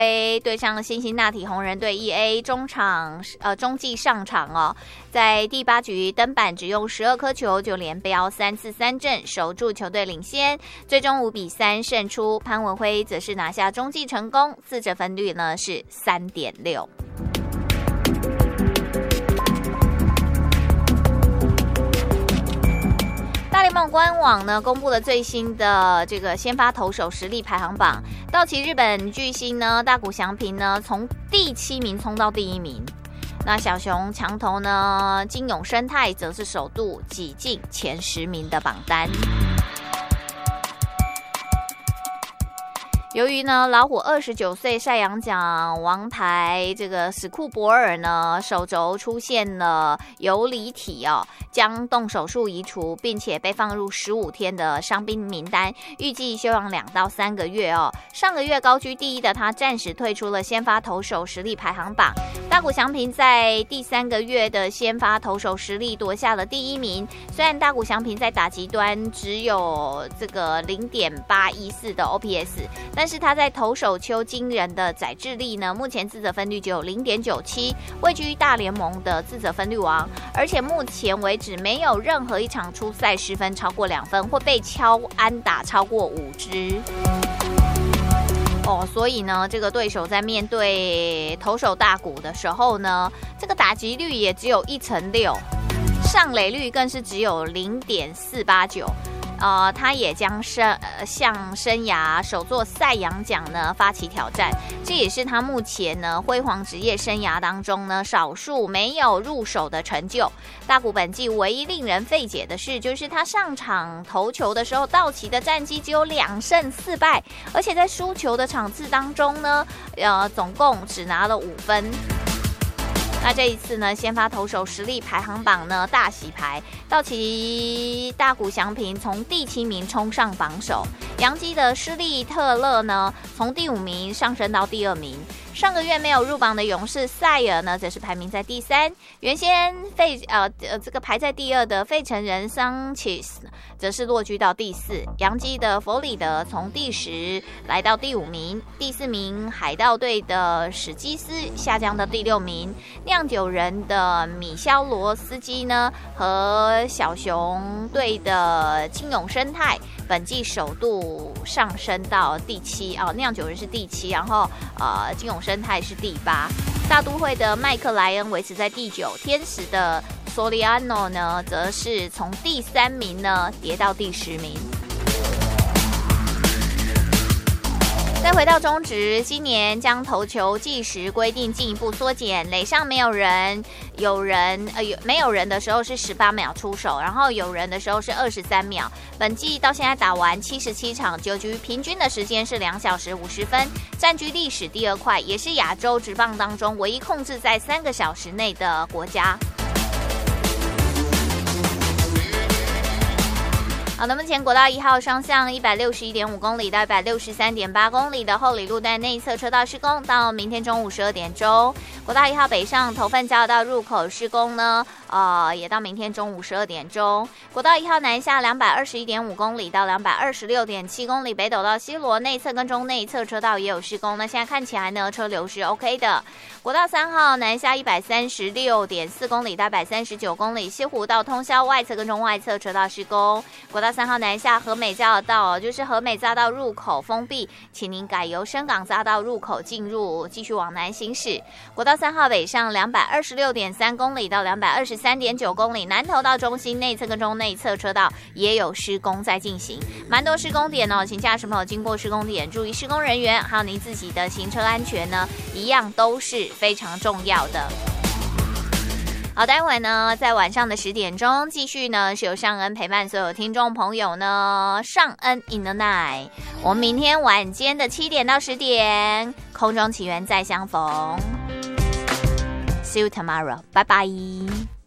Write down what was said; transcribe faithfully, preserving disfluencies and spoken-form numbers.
A 对上新兴纳体红人队 E A 中场呃中继上场哦，在第八局登板只用十二颗球就连标三次三振，守住球队领先，最终五比三胜出。潘文辉则是拿下中继成功，自责分率呢是 三点六。大联盟官网呢公布了最新的这个先发投手实力排行榜，道奇日本巨星呢大谷翔平呢从第七名冲到第一名，那小熊强投呢金永生态则是首度挤进前十名的榜单。由于呢，老虎二十九岁赛扬奖王牌这个史库伯尔呢手肘出现了游离体哦，将动手术移除，并且被放入十五天的伤兵名单，预计休养两到三个月哦。上个月高居第一的他暂时退出了先发投手实力排行榜。大谷翔平在第三个月的先发投手实力夺下了第一名，虽然大谷翔平在打击端只有这个 零点八一四 的 O P S， 但是他在投手丘惊人的载制力呢，目前自责分率只有 零点九七， 位居大联盟的自责分率王，而且目前为止没有任何一场出赛失分超过两分，或被敲安打超过五支。哦，所以呢，这个对手在面对投手大谷的时候呢，这个打击率也只有一成六，上垒率更是只有 零点四八九。呃，他也将生呃向生涯首座赛扬奖呢发起挑战，这也是他目前呢辉煌职业生涯当中呢少数没有入手的成就。大谷本季唯一令人费解的是，就是他上场投球的时候，道奇的战绩只有两胜四败，而且在输球的场次当中呢，呃，总共只拿了五分。那这一次呢，先发投手实力排行榜呢大洗牌，道奇大谷翔平从第七名冲上榜首，洋基的施利特勒呢从第五名上升到第二名。上个月没有入榜的勇士塞尔呢，则是排名在第三。原先费呃呃这个排在第二的费城人桑切斯，则是落居到第四。洋基的弗里德从第十来到第五名，第四名海盗队的史基斯下降到第六名。酿酒人的米肖罗斯基呢，和小熊队的金永生态本季首度上升到第七哦，酿酒人是第七，然后呃金永生态是第八。大都会的麦克莱恩维持在第九，天使的索里安诺呢，则是从第三名呢跌到第十名。再回到中职，今年将投球计时规定进一步缩减，垒上没有人，有人呃有没有人的时候是十八秒出手，然后有人的时候是二十三秒。本季到现在打完七十七场，九局平均的时间是两小时五十分，占据历史第二快，也是亚洲职棒当中唯一控制在三个小时内的国家。好的，目前国道一号双向一百六十一点五公里到一百六十三点八公里的后里路段内侧车道施工，到明天中午十二点钟。国道一号北上头份交流道入口施工呢，呃，也到明天中午十二点钟。国道一号南下两百二十一点五公里到两百二十六点七公里，北斗到西螺内侧跟中内侧车道也有施工，那现在看起来呢，车流是 OK 的。国道三号南下一百三十六点四公里到一百三十九公里，西湖道通霄外侧跟中外侧车道施工。国道三号南下和美匝道，就是和美匝道入口封闭，请您改由深港匝道入口进入，继续往南行驶。国道三号北上两百二十六点三公里到两百二十三点九公里，南投到中心内侧跟中内侧车道也有施工在进行，蛮多施工点哦，请驾驶朋友经过施工点注意施工人员，还有您自己的行车安全呢，一样都是非常重要的。好，待会呢，在晚上的十点钟，继续呢是由尚恩陪伴所有听众朋友呢，尚恩 in the night。我们明天晚间的七点到十点，空中奇缘再相逢。See you tomorrow， 拜拜。